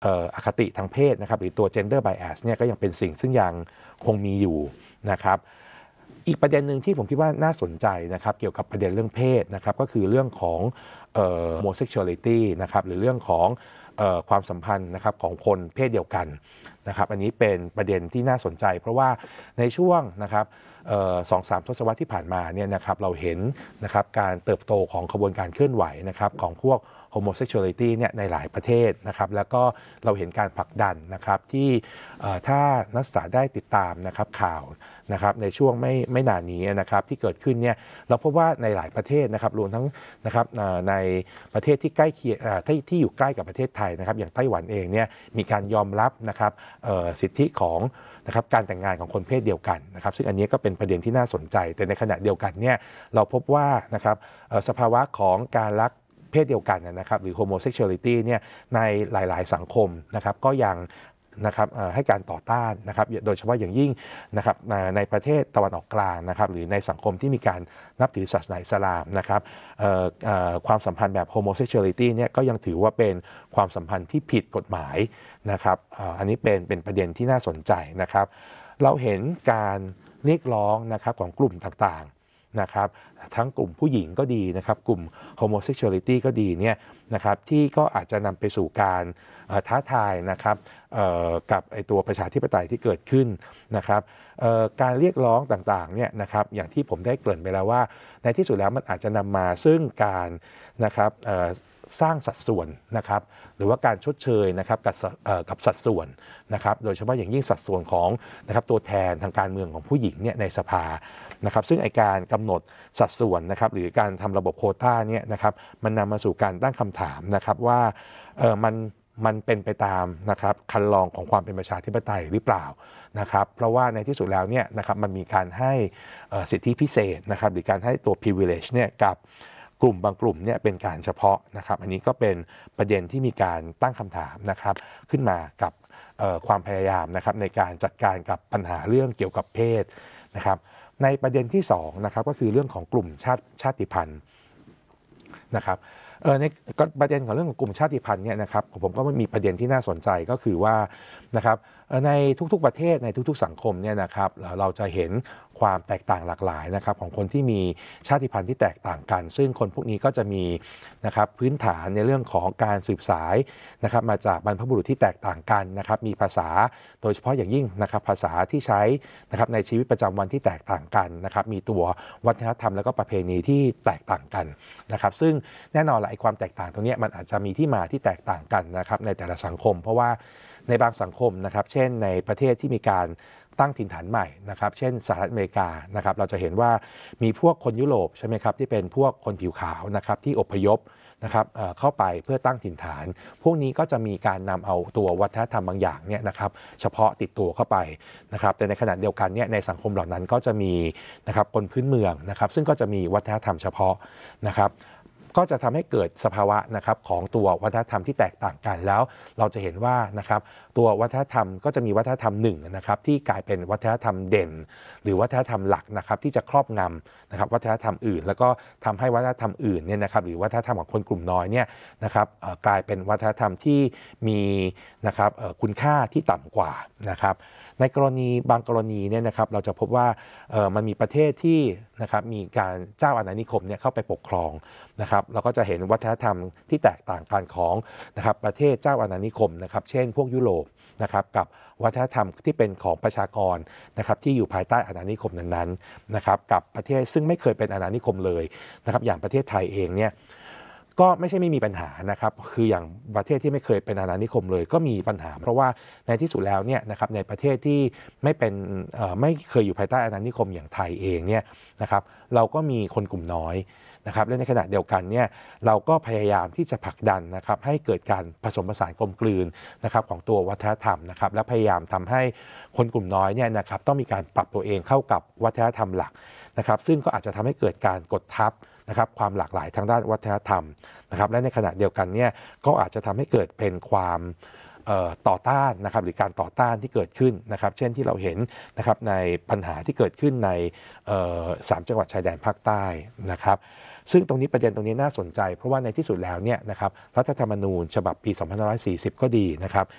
อคติทางเพศนะครับหรือตัว gender bias เนี่ยก็ยังเป็นสิ่งซึ่งยังคงมีอยู่นะครับอีกประเด็นหนึ่งที่ผมคิดว่าน่าสนใจนะครับเกี่ยวกับประเด็นเรื่องเพศนะครับก็คือเรื่องของhomosexuality นะครับหรือเรื่องของความสัมพันธ์นะครับของคนเพศเดียวกันนะครับอันนี้เป็นประเด็นที่น่าสนใจเพราะว่าในช่วงนะครับ2-3 ทศวรรษที่ผ่านมาเนี่ยนะครับเราเห็นนะครับการเติบโตของขบวนการเคลื่อนไหวนะครับของพวก homosexuality เนี่ยในหลายประเทศนะครับแล้วก็เราเห็นการผลักดันนะครับที่ถ้านักศึกษาได้ติดตามนะครับข่าวนะครับในช่วงไม่นานนี้นะครับที่เกิดขึ้นเนี่ยเราพบว่าในหลายประเทศนะครับรวมทั้งนะครับในประเทศที่ใกล้เคียงที่อยู่ใกล้กับประเทศไทยนะครับอย่างไต้หวันเองเนี่ยมีการยอมรับนะครับสิทธิของนะครับการแต่งงานของคนเพศเดียวกันนะครับซึ่งอันนี้ก็เป็นประเด็นที่น่าสนใจแต่ในขณะเดียวกันเนี่ยเราพบว่านะครับสภาวะของการรักเพศเดียวกันนะครับหรือ homosexuality เนี่ยในหลายๆสังคมนะครับก็ยังนะครับให้การต่อต้านนะครับโดยเฉพาะอย่างยิ่งนะครับในประเทศตะวันออกกลางนะครับหรือในสังคมที่มีการนับถือศาสนาอิสลามนะครับความสัมพันธ์แบบ homosexuality เนี่ยก็ยังถือว่าเป็นความสัมพันธ์ที่ผิดกฎหมายนะครับอันนี้เป็นประเด็นที่น่าสนใจนะครับเราเห็นการเรียกร้องนะครับของกลุ่มต่างๆนะครับทั้งกลุ่มผู้หญิงก็ดีนะครับกลุ่ม homosexuality ก็ดีเนี่ยนะครับที่ก็อาจจะนำไปสู่การท้าทายนะครับกับไอตัวประชาธิปไตยที่เกิดขึ้นนะครับการเรียกร้องต่างๆเนี่ยนะครับอย่างที่ผมได้เกริ่นไปแล้วว่าในที่สุดแล้วมันอาจจะนำมาซึ่งการนะครับสร้างสัดส่วนนะครับหรือว่าการชดเชยนะครับกับสัดส่วนนะครับโดยเฉพาะอย่างยิ่งสัดส่วนของนะครับตัวแทนทางการเมืองของผู้หญิงเนี่ยในสภานะครับซึ่งไอการกำหนดสัดส่วนนะครับหรือการทำระบบโควต้าเนี่ยนะครับมันนำมาสู่การตั้งคำถามนะครับว่ามันเป็นไปตามนะครับคันลองของความเป็นประชาธิปไตยหรือเปล่านะครับเพราะว่าในที่สุดแล้วเนี่ยนะครับมันมีการให้สิทธิพิเศษนะครับหรือการให้ตัว privilege เนี่ยกับกลุ่มบางกลุ่มเนี่ยเป็นการเฉพาะนะครับอันนี้ก็เป็นประเด็นที่มีการตั้งคำถามนะครับขึ้นมากับความพยายามนะครับในการจัดการกับปัญหาเรื่องเกี่ยวกับเพศนะครับในประเด็นที่2นะครับก็คือเรื่องของกลุ่มชาติพันธุ์นะครับในประเด็นของเรื่องของกลุ่มชาติพันธุ์เนี่ยนะครับผมก็มีประเด็นที่น่าสนใจก็คือว่านะครับในทุกๆประเทศในทุกๆสังคมเนี่ยนะครับเราจะเห็นความแตกต่างหลากหลายนะครับของคนที่มีชาติพันธุ์ที่แตกต่างกันซึ่งคนพวกนี้ก็จะมีนะครับพื้นฐานในเรื่องของการสืบสายนะครับมาจากบรรพบุรุษที่แตกต่างกันนะครับมีภาษาโดยเฉพาะอย่างยิ่งนะครับภาษาที่ใช้นะครับในชีวิตประจำวันที่แตกต่างกันนะครับมีตัววัฒนธรรมและก็ประเพณีที่แตกต่างกันนะครับซึ่งแน่นอนแหละความแตกต่างตรงนี้มันอาจจะมีที่มาที่แตกต่างกันนะครับในแต่ละสังคมเพราะว่าในบางสังคมนะครับเช่นในประเทศที่มีการตั้งถิ่นฐานใหม่นะครับเช่นสหรัฐอเมริกานะครับเราจะเห็นว่ามีพวกคนยุโรปใช่ไหมครับที่เป็นพวกคนผิวขาวนะครับที่อพยพนะครับเข้าไปเพื่อตั้งถิ่นฐานพวกนี้ก็จะมีการนำเอาตัววัฒนธรรมบางอย่างเนี่ยนะครับเฉพาะติดตัวเข้าไปนะครับแต่ในขณะเดียวกันเนี่ยในสังคมเหล่านั้นก็จะมีนะครับคนพื้นเมืองนะครับซึ่งก็จะมีวัฒนธรรมเฉพาะนะครับก็จะทำให้เกิดสภาวะนะครับของตัววัฒนธรรมที่แตกต่างกันแล้วเราจะเห็นว่านะครับตัววัฒนธรรมก็จะมีวัฒนธรรมหนึ่งนะครับที่กลายเป็นวัฒนธรรมเด่นหรือวัฒนธรรมหลักนะครับที่จะครอบงำนะครับวัฒนธรรมอื่นแล้วก็ทำให้วัฒนธรรมอื่นเนี่ยนะครับหรือวัฒนธรรมของคนกลุ่มน้อยเนี่ยนะครับกลายเป็นวัฒนธรรมที่มีนะครับคุณค่าที่ต่ำกว่านะครับในกรณีบางกรณีเนี่ยนะครับเราจะพบว่ามันมีประเทศที่นะครับมีการเจ้าอาณานิคมเนี่ยเข้าไปปกครองนะครับเราก็จะเห็นวัฒนธรรมที่แตกต่างกันของนะครับประเทศเจ้าอาณานิคมนะครับเช่นพวกยุโรปนะครับกับวัฒนธรรมที่เป็นของประชากรนะครับที่อยู่ภายใต้อาณานิคมนั้นๆนะครับกับประเทศซึ่งไม่เคยเป็นอาณานิคมเลยนะครับอย่างประเทศไทยเองเนี่ยก็ไม่มีปัญหานะครับคืออย่างประเทศที่ไม่เคยเป็นอาณานิคมเลยก็มีปัญหาเพราะว่าในที่สุดแล้วเนี่ยนะครับในประเทศที่ไม่เคยอยู่ภายใต้อาณานิคมอย่างไทยเองเนี่ยนะครับเราก็มีคนกลุ่มน้อยนะครับและในขณะเดียวกันเนี่ยเราก็พยายามที่จะผลักดันนะครับให้เกิดการผสมผสานกลมกลืนนะครับของตัววัฒนธรรมนะครับและพยายามทำให้คนกลุ่มน้อยเนี่ยนะครับต้องมีการปรับตัวเองเข้ากับวัฒนธรรมหลักนะครับซึ่งก็อาจจะทำให้เกิดการกดทับนะครับความหลากหลายทางด้านวัฒนธรรมนะครับและในขณะเดียวกันเนี่ยก็อาจจะทำให้เกิดเป็นความต่อต้านนะครับหรือการต่อต้านที่เกิดขึ้นนะครับเช่นที่เราเห็นนะครับในปัญหาที่เกิดขึ้นใน3 จังหวัดชายแดนภาคใต้นะครับซึ่งตรงนี้ประเด็นตรงนี้น่าสนใจเพราะว่าในที่สุดแล้วเนี่ยนะครับรัฐธรรมนูญฉบับปี 2540 ก็ดีนะครับ